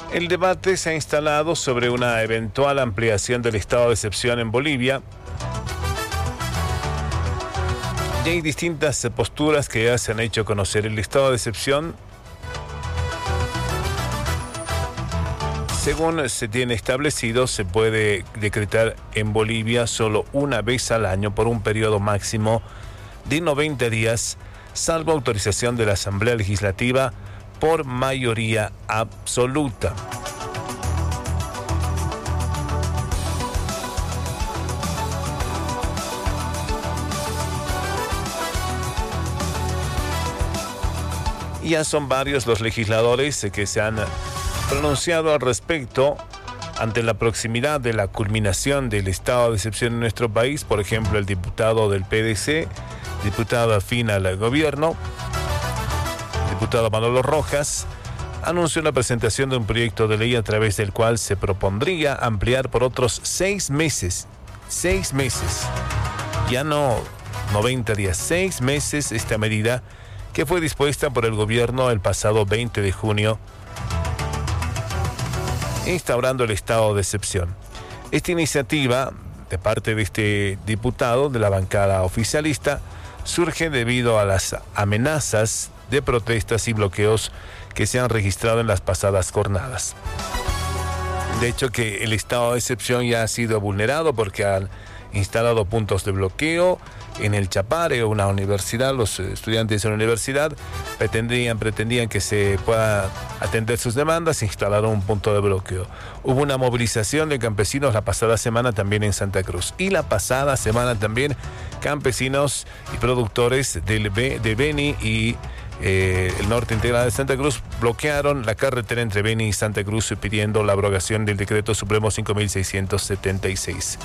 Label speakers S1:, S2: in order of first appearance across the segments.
S1: El debate se ha instalado sobre una eventual ampliación del estado de excepción en Bolivia. Y hay distintas posturas que ya se han hecho conocer. El estado de excepción, según se tiene establecido, se puede decretar en Bolivia solo una vez al año por un periodo máximo de 90 días, salvo autorización de la Asamblea Legislativa por mayoría absoluta. Ya son varios los legisladores que se han pronunciado al respecto ante la proximidad de la culminación del estado de excepción en nuestro país. Por ejemplo, el diputado del PDC, diputado afín al gobierno, diputado Manolo Rojas, anunció la presentación de un proyecto de ley a través del cual se propondría ampliar por otros 6 meses. 6 meses. Ya no 90 días, 6 meses esta medida que fue dispuesta por el gobierno el pasado 20 de junio, instaurando el estado de excepción. Esta iniciativa, de parte de este diputado de la bancada oficialista, surge debido a las amenazas de protestas y bloqueos que se han registrado en las pasadas jornadas. De hecho, que el estado de excepción ya ha sido vulnerado porque han instalado puntos de bloqueo en el Chapare, una universidad. Los estudiantes de la universidad pretendían que se pueda atender sus demandas e instalaron un punto de bloqueo. Hubo una movilización de campesinos la pasada semana también en Santa Cruz. Y la pasada semana también campesinos y productores de Beni y el norte integral de Santa Cruz bloquearon la carretera entre Beni y Santa Cruz pidiendo la abrogación del Decreto Supremo 5676.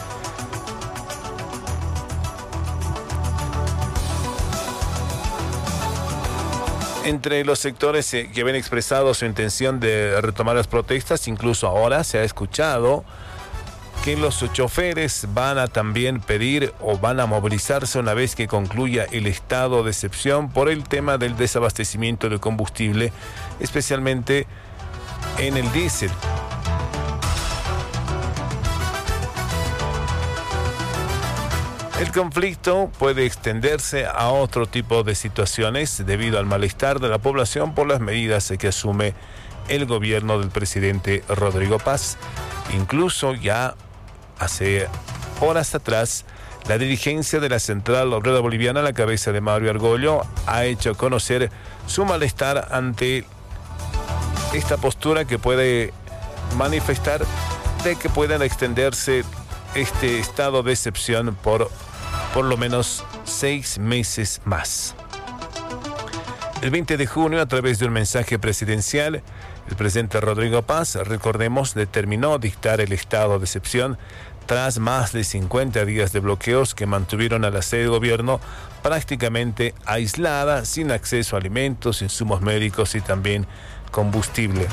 S1: Entre los sectores que habían expresado su intención de retomar las protestas, incluso ahora se ha escuchado que los choferes van a también pedir o van a movilizarse una vez que concluya el estado de excepción por el tema del desabastecimiento de combustible, especialmente en el diésel. El conflicto puede extenderse a otro tipo de situaciones debido al malestar de la población por las medidas que asume el gobierno del presidente Rodrigo Paz. Incluso ya hace horas atrás, la dirigencia de la Central Obrera Boliviana, a la cabeza de Mario Argollo, ha hecho conocer su malestar ante esta postura que puede manifestar de que puedan extenderse este estado de excepción por lo menos 6 meses más. El 20 de junio, a través de un mensaje presidencial, el presidente Rodrigo Paz, recordemos, determinó dictar el estado de excepción tras más de 50 días de bloqueos que mantuvieron a la sede de gobierno prácticamente aislada, sin acceso a alimentos, insumos médicos y también combustible.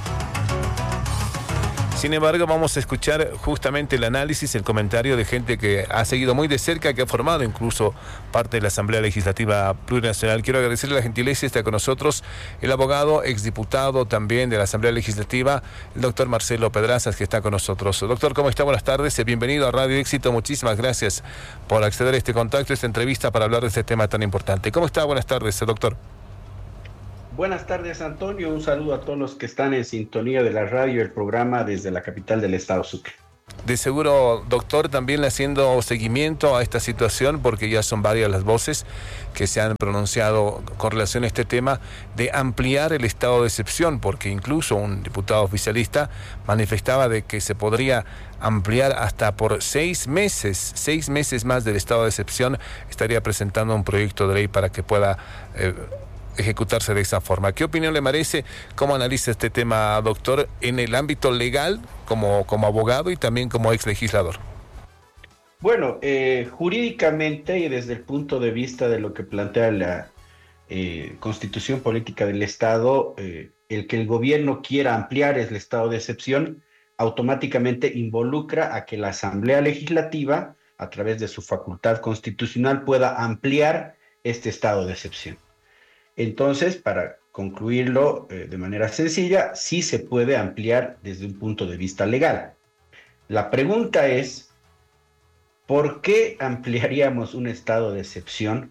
S1: Sin embargo, vamos a escuchar justamente el análisis, el comentario de gente que ha seguido muy de cerca, que ha formado incluso parte de la Asamblea Legislativa Plurinacional. Quiero agradecerle la gentileza, está con nosotros el abogado, exdiputado también de la Asamblea Legislativa, el doctor Marcelo Pedrazas, que está con nosotros. Doctor, ¿cómo está? Buenas tardes, bienvenido a Radio Éxito. Muchísimas gracias por acceder a este contacto, a esta entrevista para hablar de este tema tan importante. ¿Cómo está? Buenas tardes, doctor.
S2: Buenas tardes, Antonio. Un saludo a todos los que están en sintonía de la radio y el programa desde la capital del estado Sucre.
S1: De seguro, doctor, también haciendo seguimiento a esta situación, porque ya son varias las voces que se han pronunciado con relación a este tema de ampliar el estado de excepción, porque incluso un diputado oficialista manifestaba de que se podría ampliar hasta por 6 meses más del estado de excepción. Estaría presentando un proyecto de ley para que pueda ejecutarse de esa forma. ¿Qué opinión le merece? ¿Cómo analiza este tema, doctor, en el ámbito legal, como abogado y también como ex legislador?
S2: Bueno, jurídicamente y desde el punto de vista de lo que plantea la Constitución Política del Estado, el que el gobierno quiera ampliar el estado de excepción automáticamente involucra a que la Asamblea Legislativa, a través de su facultad constitucional, pueda ampliar este estado de excepción. Entonces, para concluirlo de manera sencilla, sí se puede ampliar desde un punto de vista legal. La pregunta es, ¿por qué ampliaríamos un estado de excepción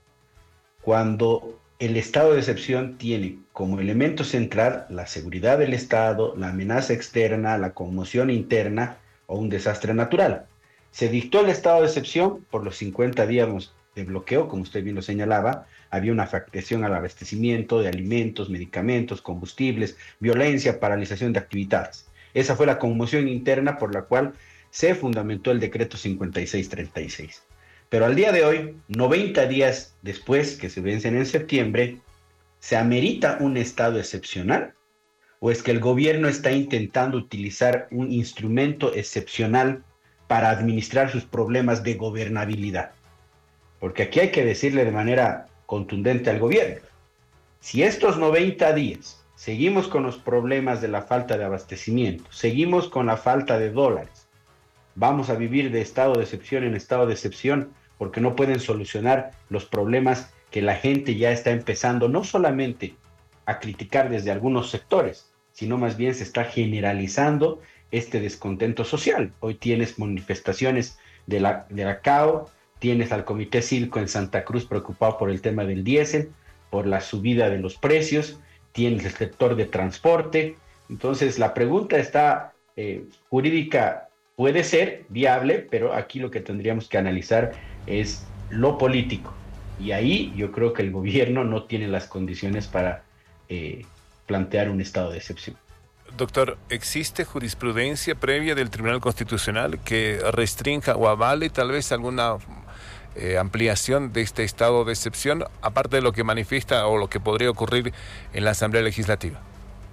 S2: cuando el estado de excepción tiene como elemento central la seguridad del Estado, la amenaza externa, la conmoción interna o un desastre natural? Se dictó el estado de excepción por los 50 días de bloqueo, como usted bien lo señalaba. Había una afectación al abastecimiento de alimentos, medicamentos, combustibles, violencia, paralización de actividades. Esa fue la conmoción interna por la cual se fundamentó el decreto 5636. Pero al día de hoy, 90 días después, que se vencen en septiembre, ¿se amerita un estado excepcional? ¿O es que el gobierno está intentando utilizar un instrumento excepcional para administrar sus problemas de gobernabilidad? Porque aquí hay que decirle de manera contundente al gobierno: si estos 90 días seguimos con los problemas de la falta de abastecimiento, seguimos con la falta de dólares, vamos a vivir de estado de excepción en estado de excepción, porque no pueden solucionar los problemas que la gente ya está empezando no solamente a criticar desde algunos sectores, sino más bien se está generalizando este descontento social. Hoy tienes manifestaciones de la CAO, tienes al Comité Cívico en Santa Cruz preocupado por el tema del diésel, por la subida de los precios, tienes el sector de transporte. Entonces la pregunta está jurídica, puede ser viable, pero aquí lo que tendríamos que analizar es lo político. Y ahí yo creo que el gobierno no tiene las condiciones para plantear un estado de excepción.
S1: Doctor, ¿existe jurisprudencia previa del Tribunal Constitucional que restrinja o avale tal vez alguna ampliación de este estado de excepción, aparte de lo que manifiesta o lo que podría ocurrir en la Asamblea Legislativa?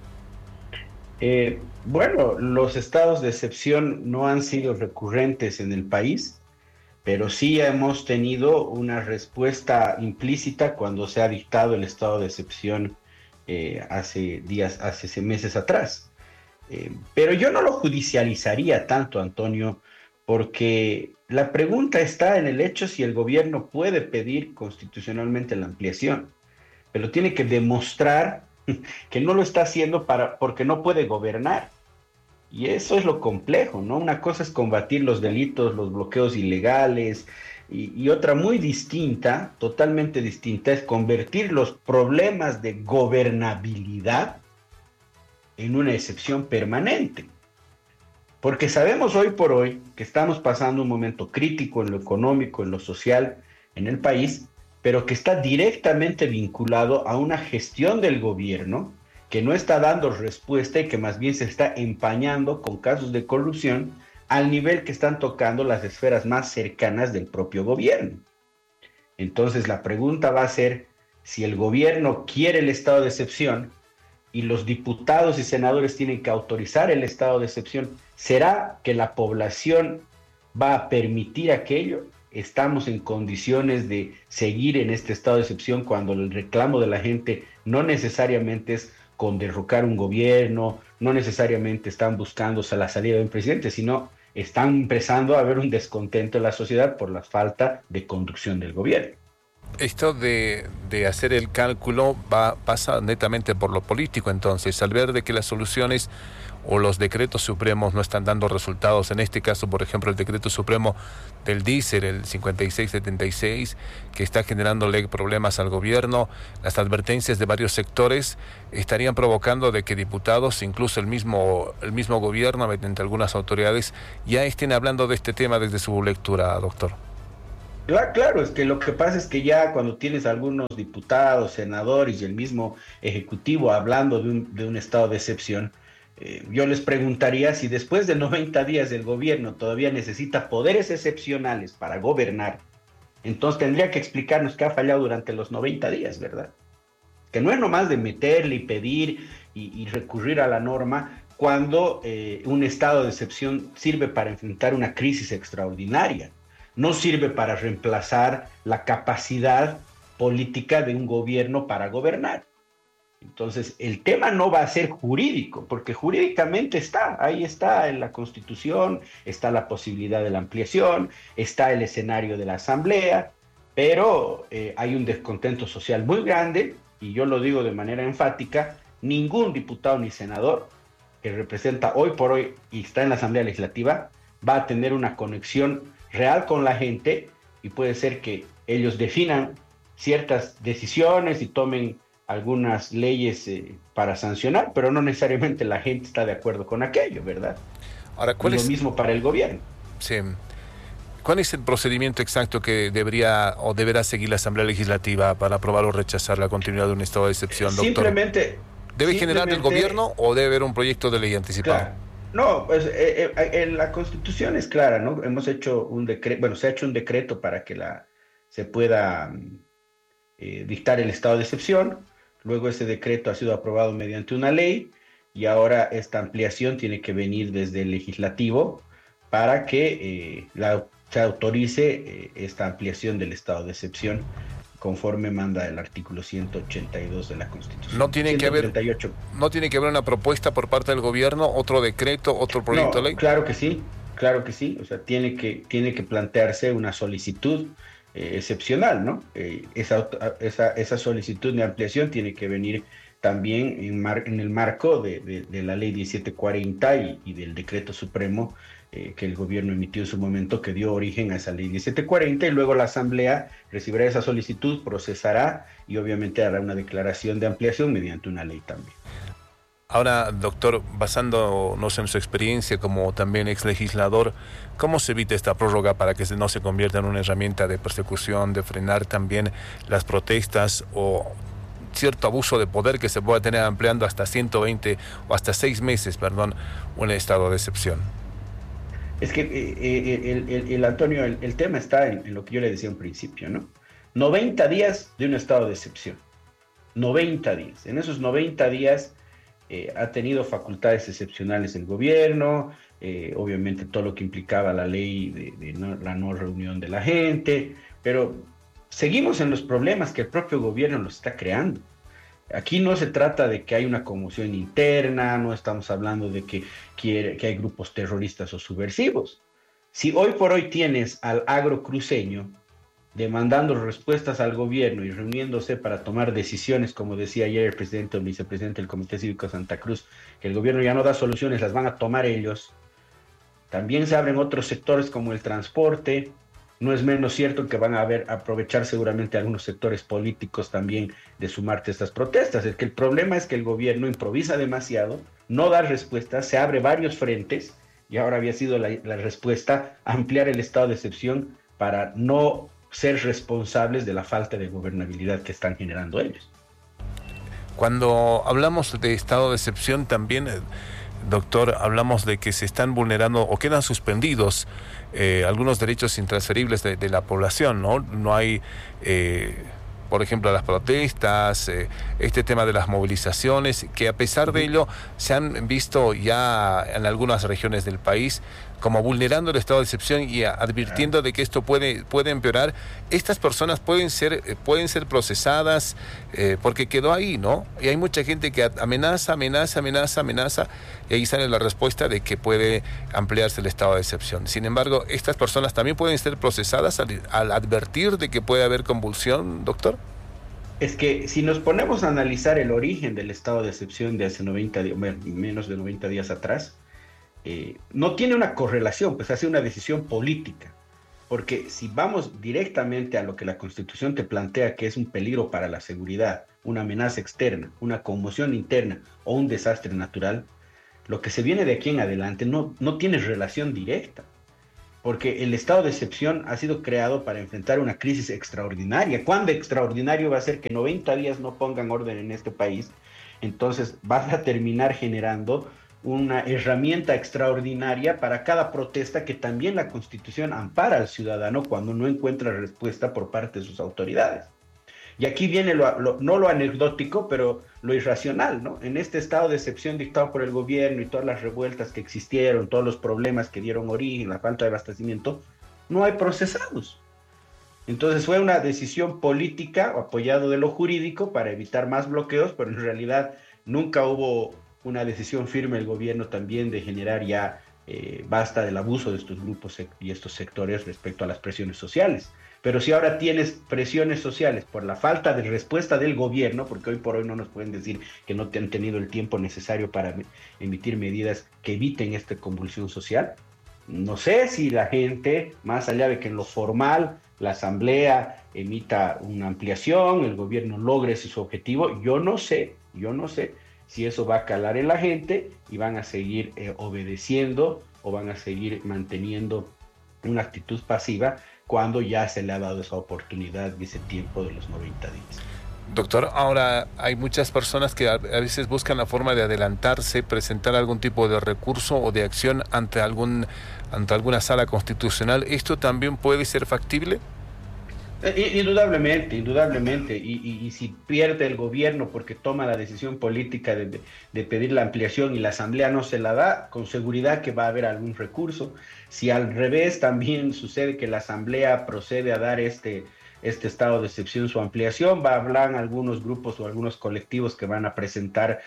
S2: Bueno, los estados de excepción no han sido recurrentes en el país, pero sí hemos tenido una respuesta implícita cuando se ha dictado el estado de excepción hace meses atrás. Pero yo no lo judicializaría tanto, Antonio, porque la pregunta está en el hecho si el gobierno puede pedir constitucionalmente la ampliación, pero tiene que demostrar que no lo está haciendo porque no puede gobernar. Y eso es lo complejo, ¿no? Una cosa es combatir los delitos, los bloqueos ilegales, y otra muy distinta, totalmente distinta, es convertir los problemas de gobernabilidad en una excepción permanente. Porque sabemos hoy por hoy que estamos pasando un momento crítico en lo económico, en lo social, en el país, pero que está directamente vinculado a una gestión del gobierno que no está dando respuesta y que más bien se está empañando con casos de corrupción al nivel que están tocando las esferas más cercanas del propio gobierno. Entonces la pregunta va a ser si el gobierno quiere el estado de excepción y los diputados y senadores tienen que autorizar el estado de excepción. ¿Será que la población va a permitir aquello? ¿Estamos en condiciones de seguir en este estado de excepción cuando el reclamo de la gente no necesariamente es con derrocar un gobierno, no necesariamente están buscando la salida de un presidente, sino están empezando a haber un descontento en la sociedad por la falta de conducción del gobierno?
S1: Esto de hacer el cálculo pasa netamente por lo político. Entonces, al ver de que las soluciones o los decretos supremos no están dando resultados, en este caso, por ejemplo, el decreto supremo del diésel, el 5676, que está generándole problemas al gobierno, las advertencias de varios sectores estarían provocando de que diputados, incluso el mismo gobierno, mediante algunas autoridades, ya estén hablando de este tema desde su lectura, doctor.
S2: Claro, es que lo que pasa es que ya cuando tienes algunos diputados, senadores y el mismo ejecutivo hablando de un estado de excepción, yo les preguntaría si después de 90 días el gobierno todavía necesita poderes excepcionales para gobernar, entonces tendría que explicarnos qué ha fallado durante los 90 días, ¿verdad? Que no es nomás de meterle y pedir y recurrir a la norma cuando un estado de excepción sirve para enfrentar una crisis extraordinaria. No sirve para reemplazar la capacidad política de un gobierno para gobernar. Entonces, el tema no va a ser jurídico, porque jurídicamente ahí está en la Constitución, está la posibilidad de la ampliación, está el escenario de la Asamblea, pero hay un descontento social muy grande y yo lo digo de manera enfática, ningún diputado ni senador que representa hoy por hoy y está en la Asamblea Legislativa va a tener una conexión real con la gente, y puede ser que ellos definan ciertas decisiones y tomen algunas leyes para sancionar, pero no necesariamente la gente está de acuerdo con aquello, ¿verdad?
S1: Ahora,
S2: Y lo mismo para el gobierno.
S1: sí, ¿cuál es el procedimiento exacto que debería o deberá seguir la Asamblea Legislativa para aprobar o rechazar la continuidad de un estado de excepción, doctor? ¿Debe generar el gobierno o debe haber un proyecto de ley anticipado?
S2: Claro. No, pues la Constitución es clara, ¿no? Hemos hecho un decreto, bueno, se ha hecho un decreto para que se pueda dictar el estado de excepción. Luego ese decreto ha sido aprobado mediante una ley, y ahora esta ampliación tiene que venir desde el legislativo para que se autorice esta ampliación del estado de excepción conforme manda el artículo 182 de la Constitución.
S1: ¿No tiene
S2: 138.
S1: ¿No tiene que haber una propuesta por parte del gobierno, otro decreto, otro proyecto de ley?
S2: Claro que sí, claro que sí. O sea, tiene que plantearse una solicitud excepcional, ¿no? Esa solicitud de ampliación tiene que venir también en el marco de la ley 1740 y del decreto supremo que el gobierno emitió en su momento, que dio origen a esa ley 1740, y luego la Asamblea recibirá esa solicitud, procesará y obviamente hará una declaración de ampliación mediante una ley también.
S1: Ahora, doctor, basándonos en su experiencia como también ex legislador, ¿cómo se evita esta prórroga para que no se convierta en una herramienta de persecución, de frenar también las protestas o cierto abuso de poder que se pueda tener ampliando hasta 120 o hasta 6 meses, perdón, un estado de excepción?
S2: Es que, Antonio, el tema está en lo que yo le decía al principio, ¿no? 90 días de un estado de excepción. 90 días. En esos 90 días ha tenido facultades excepcionales el gobierno, obviamente todo lo que implicaba la ley de la no reunión de la gente, pero seguimos en los problemas que el propio gobierno los está creando. Aquí no se trata de que hay una conmoción interna, no estamos hablando de que hay grupos terroristas o subversivos. Si hoy por hoy tienes al agro cruceño demandando respuestas al gobierno y reuniéndose para tomar decisiones, como decía ayer el presidente o el vicepresidente del Comité Cívico de Santa Cruz, que el gobierno ya no da soluciones, las van a tomar ellos. También se abren otros sectores como el transporte. No es menos cierto que van a aprovechar seguramente algunos sectores políticos también de sumarte a estas protestas. Es que el problema es que el gobierno improvisa demasiado, no da respuestas, se abre varios frentes, y ahora había sido la respuesta ampliar el estado de excepción para no ser responsables de la falta de gobernabilidad que están generando ellos.
S1: Cuando hablamos de estado de excepción también, doctor, hablamos de que se están vulnerando o quedan suspendidos algunos derechos intransferibles de la población, ¿no? No hay, por ejemplo, las protestas, este tema de las movilizaciones, que a pesar de ello se han visto ya en algunas regiones del país como vulnerando el estado de excepción y advirtiendo de que esto puede empeorar. Estas personas pueden ser procesadas porque quedó ahí, ¿no? Y hay mucha gente que amenaza, y ahí sale la respuesta de que puede ampliarse el estado de excepción. Sin embargo, estas personas también pueden ser procesadas al advertir de que puede haber convulsión, doctor.
S2: Es que si nos ponemos a analizar el origen del estado de excepción de hace 90 días, menos de 90 días atrás, no tiene una correlación, pues hace una decisión política. Porque si vamos directamente a lo que la Constitución te plantea, que es un peligro para la seguridad, una amenaza externa, una conmoción interna o un desastre natural, lo que se viene de aquí en adelante no tiene relación directa. Porque el estado de excepción ha sido creado para enfrentar una crisis extraordinaria. ¿Cuándo extraordinario va a ser que 90 días no pongan orden en este país? Entonces vas a terminar generando una herramienta extraordinaria para cada protesta, que también la Constitución ampara al ciudadano cuando no encuentra respuesta por parte de sus autoridades. Y aquí viene no lo anecdótico, pero lo irracional, ¿no? En este estado de excepción dictado por el gobierno y todas las revueltas que existieron, todos los problemas que dieron origen, la falta de abastecimiento, no hay procesados. Entonces fue una decisión política apoyado de lo jurídico para evitar más bloqueos, pero en realidad nunca hubo una decisión firme del gobierno también de generar ya basta del abuso de estos grupos y estos sectores respecto a las presiones sociales. Pero si ahora tienes presiones sociales por la falta de respuesta del gobierno, porque hoy por hoy no nos pueden decir que no te han tenido el tiempo necesario para emitir medidas que eviten esta convulsión social, no sé si la gente, más allá de que en lo formal la asamblea emita una ampliación, el gobierno logre ese su objetivo, yo no sé si eso va a calar en la gente y van a seguir obedeciendo o van a seguir manteniendo una actitud pasiva cuando ya se le ha dado esa oportunidad y ese tiempo de los 90 días.
S1: Doctor, ahora hay muchas personas que a veces buscan la forma de adelantarse, presentar algún tipo de recurso o de acción ante alguna sala constitucional. ¿Esto también puede ser factible?
S2: Indudablemente, y si pierde el gobierno porque toma la decisión política de pedir la ampliación y la asamblea no se la da, con seguridad que va a haber algún recurso. Si al revés también sucede que la asamblea procede a dar este estado de excepción, su ampliación, va a hablar algunos grupos o algunos colectivos que van a presentar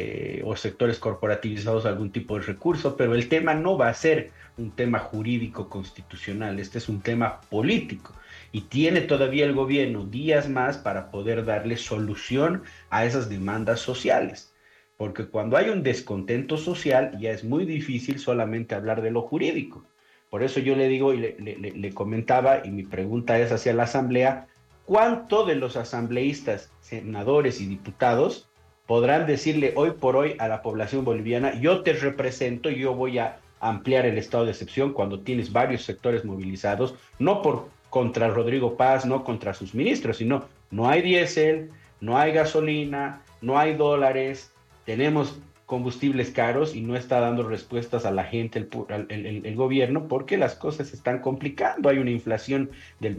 S2: o sectores corporativizados algún tipo de recurso, pero el tema no va a ser un tema jurídico constitucional, este es un tema político. Y tiene todavía el gobierno días más para poder darle solución a esas demandas sociales. Porque cuando hay un descontento social ya es muy difícil solamente hablar de lo jurídico. Por eso yo le digo y le comentaba, y mi pregunta es hacia la asamblea, ¿cuánto de los asambleístas, senadores y diputados podrán decirle hoy por hoy a la población boliviana, yo te represento, yo voy a ampliar el estado de excepción cuando tienes varios sectores movilizados, no contra Rodrigo Paz, no contra sus ministros, sino no hay diésel, no hay gasolina, no hay dólares, tenemos combustibles caros y no está dando respuestas a la gente, el gobierno, porque las cosas se están complicando. Hay una inflación del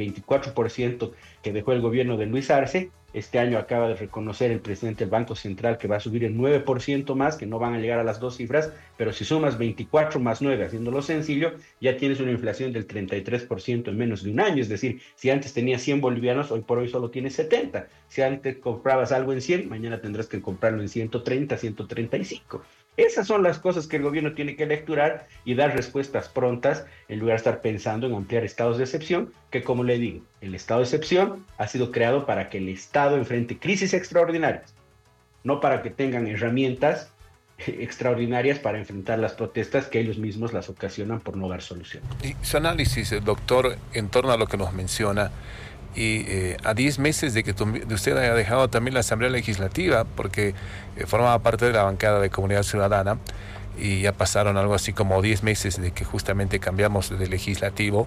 S2: 24% que dejó el gobierno de Luis Arce. Este año acaba de reconocer el presidente del Banco Central que va a subir el 9% más, que no van a llegar a las dos cifras, pero si sumas 24 más 9, haciéndolo sencillo, ya tienes una inflación del 33% en menos de un año. Es decir, si antes tenías 100 bolivianos, hoy por hoy solo tienes 70. Si antes comprabas algo en 100, mañana tendrás que comprarlo en 130, 135. Esas son las cosas que el gobierno tiene que lecturar y dar respuestas prontas en lugar de estar pensando en ampliar estados de excepción, que como le digo, el estado de excepción ha sido creado para que el Estado enfrente crisis extraordinarias, no para que tengan herramientas extraordinarias para enfrentar las protestas que ellos mismos las ocasionan por no dar solución.
S1: Y su análisis, doctor, en torno a lo que nos menciona, y a 10 meses de que usted haya dejado también la Asamblea Legislativa, porque formaba parte de la bancada de Comunidad Ciudadana, y ya pasaron algo así como 10 meses de que justamente cambiamos de legislativo,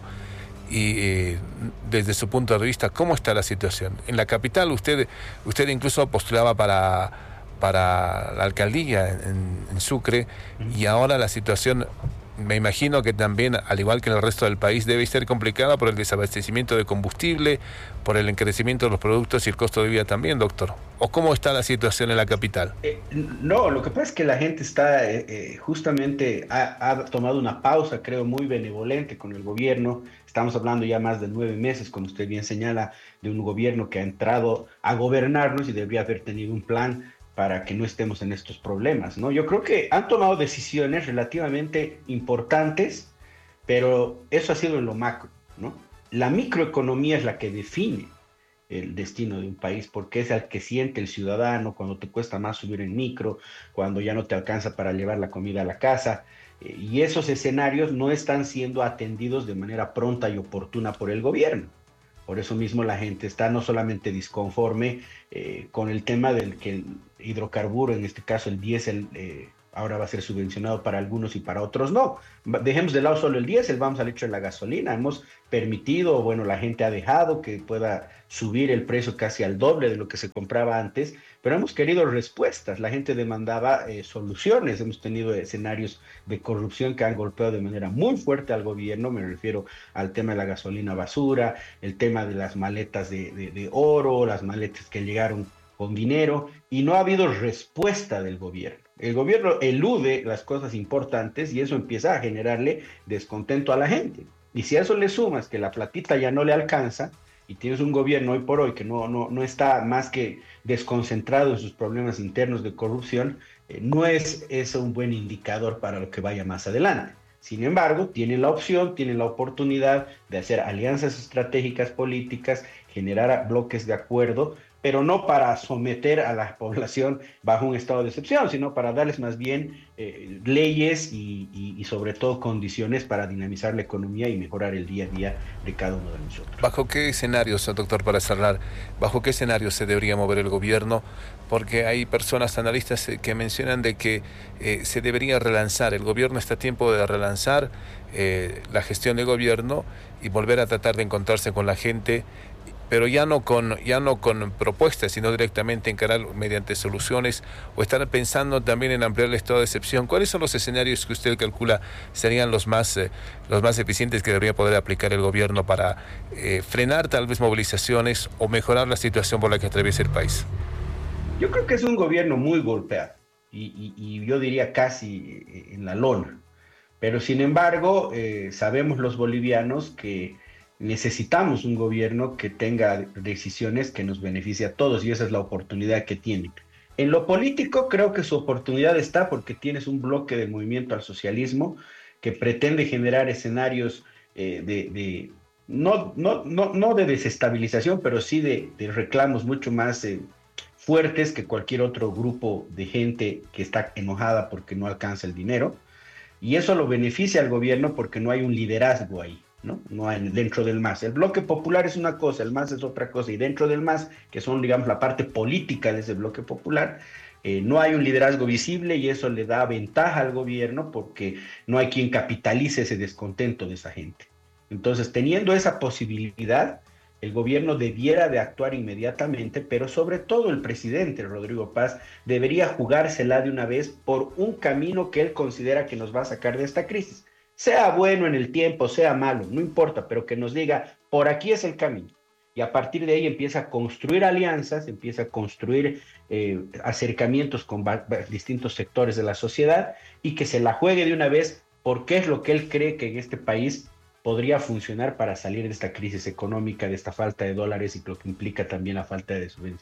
S1: y desde su punto de vista, ¿cómo está la situación? En la capital usted incluso postulaba para la alcaldía en Sucre, y ahora la situación, me imagino que también, al igual que en el resto del país, debe ser complicada por el desabastecimiento de combustible, por el encarecimiento de los productos y el costo de vida también, doctor. ¿O cómo está la situación en la capital?
S2: No, lo que pasa es que la gente está justamente ha tomado una pausa, creo, muy benevolente con el gobierno. Estamos hablando ya más de 9 meses, como usted bien señala, de un gobierno que ha entrado a gobernarnos y debería haber tenido un plan para que no estemos en estos problemas, ¿no? Yo creo que han tomado decisiones relativamente importantes, pero eso ha sido en lo macro, ¿no? La microeconomía es la que define el destino de un país, porque es el que siente el ciudadano cuando te cuesta más subir en micro, cuando ya no te alcanza para llevar la comida a la casa, y esos escenarios no están siendo atendidos de manera pronta y oportuna por el gobierno. Por eso mismo la gente está no solamente disconforme con el tema del que el hidrocarburo, en este caso el diésel, ahora va a ser subvencionado para algunos y para otros no. Dejemos de lado solo el diésel, vamos al hecho de la gasolina. Hemos permitido, bueno, la gente ha dejado que pueda subir el precio casi al doble de lo que se compraba antes, pero hemos querido respuestas. La gente demandaba soluciones. Hemos tenido escenarios de corrupción que han golpeado de manera muy fuerte al gobierno. Me refiero al tema de la gasolina basura, el tema de las maletas de oro, las maletas que llegaron con dinero, y no ha habido respuesta del gobierno. El gobierno elude las cosas importantes y eso empieza a generarle descontento a la gente. Y si a eso le sumas que la platita ya no le alcanza y tienes un gobierno hoy por hoy que no está más que desconcentrado en sus problemas internos de corrupción, no es eso un buen indicador para lo que vaya más adelante. Sin embargo, tienen la opción, tienen la oportunidad de hacer alianzas estratégicas políticas, generar bloques de acuerdo, pero no para someter a la población bajo un estado de excepción, sino para darles más bien leyes y sobre todo condiciones para dinamizar la economía y mejorar el día a día de cada uno de nosotros.
S1: ¿Bajo qué escenarios, doctor, para cerrar, bajo qué escenarios se debería mover el gobierno? Porque hay personas, analistas, que mencionan de que se debería relanzar, el gobierno está a tiempo de relanzar la gestión de gobierno y volver a tratar de encontrarse con la gente, pero ya no con propuestas, sino directamente encarar mediante soluciones, o estar pensando también en ampliar el estado de excepción. ¿Cuáles son los escenarios que usted calcula serían los más eficientes que debería poder aplicar el gobierno para frenar tal vez movilizaciones o mejorar la situación por la que atraviesa el país?
S2: Yo creo que es un gobierno muy golpeado y yo diría casi en la lona, pero sin embargo sabemos los bolivianos que necesitamos un gobierno que tenga decisiones que nos beneficie a todos y esa es la oportunidad que tienen. En lo político creo que su oportunidad está porque tienes un bloque de movimiento al socialismo que pretende generar escenarios no de desestabilización, pero sí de reclamos mucho más fuertes que cualquier otro grupo de gente que está enojada porque no alcanza el dinero. Y eso lo beneficia al gobierno porque no hay un liderazgo ahí. No hay dentro del MAS. El bloque popular es una cosa, el MAS es otra cosa, y dentro del MAS, que son, digamos, la parte política de ese bloque popular, no hay un liderazgo visible y eso le da ventaja al gobierno porque no hay quien capitalice ese descontento de esa gente. Entonces, teniendo esa posibilidad, el gobierno debiera de actuar inmediatamente, pero sobre todo el presidente Rodrigo Paz debería jugársela de una vez por un camino que él considera que nos va a sacar de esta crisis. Sea bueno en el tiempo, sea malo, no importa, pero que nos diga, por aquí es el camino. Y a partir de ahí empieza a construir alianzas, empieza a construir acercamientos con distintos sectores de la sociedad y que se la juegue de una vez porque es lo que él cree que en este país podría funcionar para salir de esta crisis económica, de esta falta de dólares y lo que implica también la falta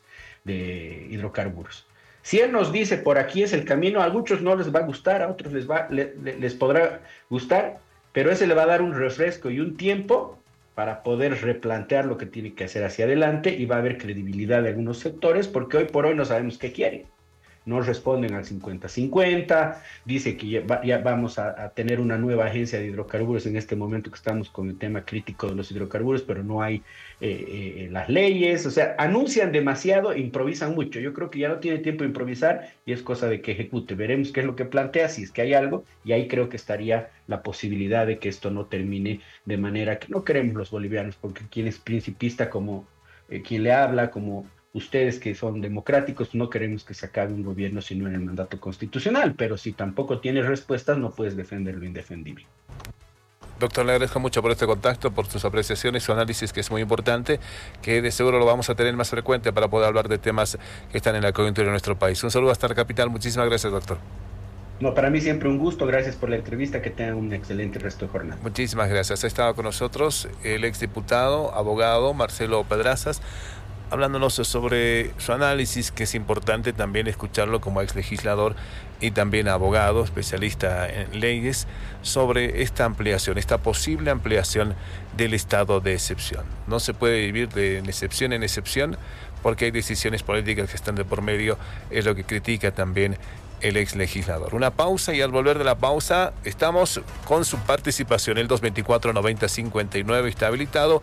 S2: de hidrocarburos. Si él nos dice por aquí es el camino, a muchos no les va a gustar, a otros les podrá gustar, pero ese le va a dar un refresco y un tiempo para poder replantear lo que tiene que hacer hacia adelante y va a haber credibilidad de algunos sectores porque hoy por hoy no sabemos qué quieren. No responden al 50-50, dice que ya vamos a tener una nueva agencia de hidrocarburos en este momento que estamos con el tema crítico de los hidrocarburos, pero no hay las leyes, o sea, anuncian demasiado e improvisan mucho. Yo creo que ya no tiene tiempo de improvisar y es cosa de que ejecute. Veremos qué es lo que plantea, si es que hay algo, y ahí creo que estaría la posibilidad de que esto no termine de manera que no queremos los bolivianos, porque quien es principista como quien le habla, como ustedes que son democráticos, no queremos que se acabe un gobierno sino en el mandato constitucional, pero si tampoco tienes respuestas no puedes defender lo indefendible.
S1: Doctor, le agradezco mucho por este contacto, por sus apreciaciones, su análisis, que es muy importante, que de seguro lo vamos a tener más frecuente para poder hablar de temas que están en la coyuntura de nuestro país. Un saludo hasta la capital, muchísimas gracias, doctor.
S2: No, para mí siempre un gusto, gracias por la entrevista, que tengan un excelente resto de jornada.
S1: Muchísimas gracias. Ha estado con nosotros el exdiputado, abogado Marcelo Pedrazas, hablándonos sobre su análisis, que es importante también escucharlo como ex legislador y también abogado, especialista en leyes, sobre esta ampliación, esta posible ampliación del estado de excepción. No se puede vivir de excepción en excepción porque hay decisiones políticas que están de por medio, es lo que critica también el ex legislador. Una pausa y al volver de la pausa estamos con su participación. El 224-90-59 está habilitado,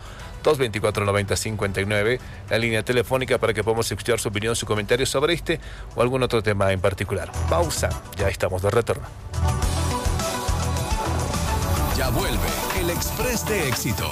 S1: 224-90-59, la línea telefónica para que podamos escuchar su opinión, su comentario sobre este o algún otro tema en particular. Pausa, ya estamos de retorno.
S3: Ya vuelve el Express de Éxito.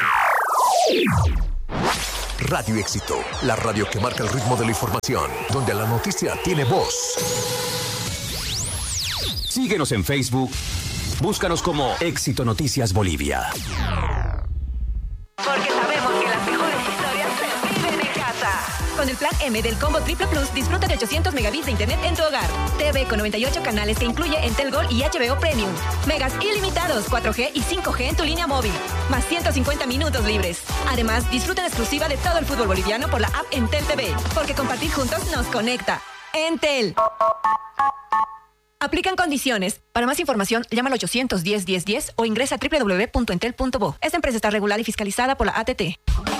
S3: Radio Éxito, la radio que marca el ritmo de la información, donde la noticia tiene voz. Síguenos en Facebook, búscanos como Éxito Noticias Bolivia.
S4: Porque sabemos que las mejores historias se viven en casa. Con el plan M del Combo Triple Plus, disfruta de 800 megabits de internet en tu hogar. TV con 98 canales que incluye Entel Gold y HBO Premium. Megas ilimitados, 4G y 5G en tu línea móvil. Más 150 minutos libres. Además, disfruta en exclusiva de todo el fútbol boliviano por la app Entel TV. Porque compartir juntos nos conecta. Entel. Aplican condiciones. Para más información, llama al 810-1010 o ingresa a www.entel.bo. Esta empresa está regulada y fiscalizada por la ATT.